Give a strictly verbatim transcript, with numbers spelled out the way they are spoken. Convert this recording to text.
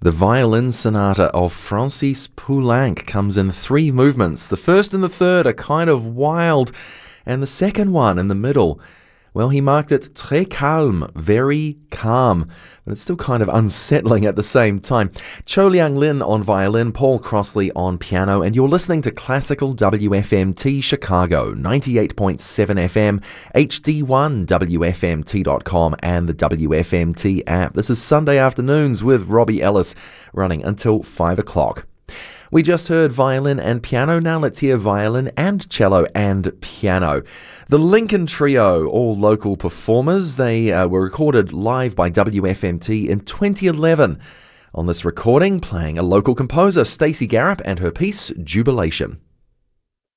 The Violin Sonata of Francis Poulenc comes in three movements. The first and the third are kind of wild, and the second one in the middle, well, he marked it très calme, very calm, but it's still kind of unsettling at the same time. Cho Liang Lin on violin, Paul Crossley on piano, and you're listening to Classical W F M T Chicago, ninety-eight point seven F M, H D one, W F M T dot com, and the W F M T app. This is Sunday Afternoons with Robbie Ellis, running until five o'clock. We just heard violin and piano. Now let's hear violin and cello and piano. The Lincoln Trio, all local performers, they uh, were recorded live by W F M T in twenty eleven. On this recording, playing a local composer, Stacey Garrop, and her piece, Jubilation.